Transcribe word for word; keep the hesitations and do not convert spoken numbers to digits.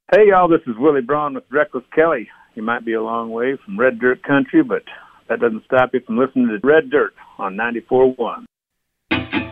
Hey, y'all, this is Willie Braun with Reckless Kelly. You might be a long way from Red Dirt Country, but that doesn't stop you from listening to Red Dirt on ninety-four point one.